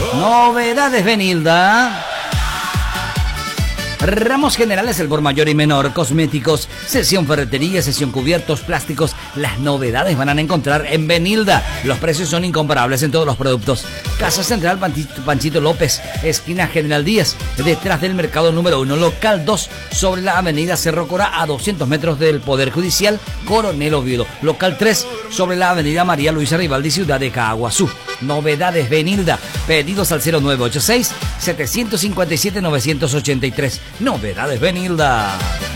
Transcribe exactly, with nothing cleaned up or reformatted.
Novedades Benilda. Ramos generales, el por mayor y menor, cosméticos, sesión ferretería, sesión cubiertos, plásticos. Las novedades van a encontrar en Benilda. Los precios son incomparables en todos los productos. Casa Central Panchito López, esquina General Díaz, detrás del mercado número uno, local dos, sobre la avenida Cerro Corá, a doscientos metros del Poder Judicial Coronel Oviedo. Local tres, sobre la avenida María Luisa Rivaldi, ciudad de Caaguazú. Novedades Benilda. Pedidos al cero nueve ocho seis, siete cinco siete, nueve ocho tres. Novedades Benilda.